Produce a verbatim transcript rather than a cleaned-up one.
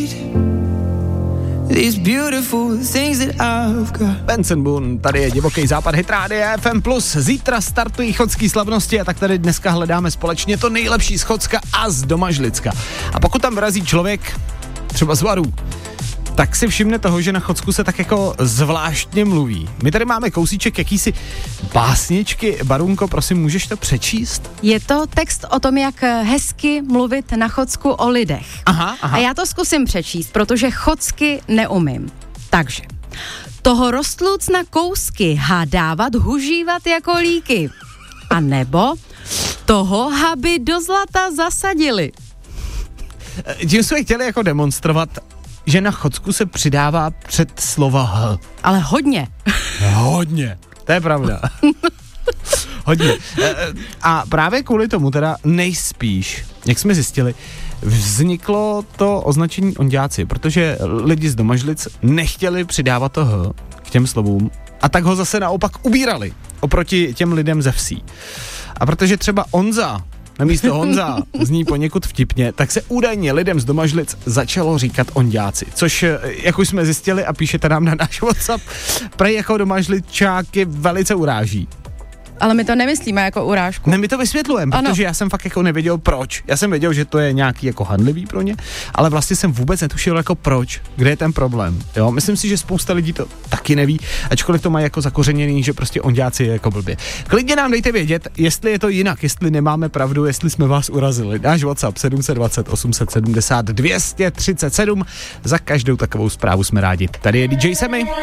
Benson Boone, tady je Divoký západ, Hit Radio F M plus. Zítra startují chodský slavnosti a tak tady dneska hledáme společně to nejlepší z Chodska a z Domažlicka. A pokud tam vyrazí člověk, třeba z Varů, tak si všimne toho, že na Chodsku se tak jako zvláštně mluví. My tady máme kousíček jakýsi básničky. Barunko, prosím, můžeš to přečíst? Je to text o tom, jak hezky mluvit na Chodsku o lidech. Aha, aha. A já to zkusím přečíst, protože chodsky neumím. Takže, toho rostluc na kousky hádávat, hužívat jako líky. A nebo toho, aby do zlata zasadili. Tím jsme chtěli jako demonstrovat, že na Chodsku se přidává před slova H. Ale hodně. Hodně, to je pravda. Hodně. A právě kvůli tomu teda nejspíš, jak jsme zjistili, vzniklo to označení onďáci, protože lidi z Domažlic nechtěli přidávat to H k těm slovům a tak ho zase naopak ubírali oproti těm lidem ze vsí. A protože třeba Onza namísto Honza zní poněkud vtipně, tak se údajně lidem z Domažlic začalo říkat onďáci, což, jak už jsme zjistili a píšete nám na náš WhatsApp, prej jako Domažličáky velice uráží. Ale my to nemyslíme jako urážku. Ne, my to vysvětlujeme, protože já jsem fakt jako nevěděl proč. Já jsem věděl, že to je nějaký jako handlivý pro ně, ale vlastně jsem vůbec netušil jako proč, kde je ten problém. Jo, myslím si, že spousta lidí to taky neví, ačkoliv to mají jako zakořeněný, že prostě onďáci je jako blbě. Klidně nám dejte vědět, jestli je to jinak, jestli nemáme pravdu, jestli jsme vás urazili. Náš WhatsApp sedm set dvacet osm set sedmdesát dvě stě třicet sedm, za každou takovou zprávu jsme rádi. Tady je D J Semi.